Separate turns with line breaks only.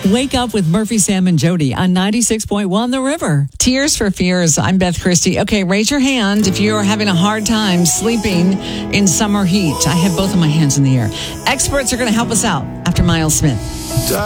Wake up with Murphy, Sam, and Jody on 96.1 The River.
Tears for Fears. I'm Beth Christie. Okay, raise your hand if you're having a hard time sleeping in summer heat. I have both of my hands in the air. Experts are going to help us out after Miles Smith.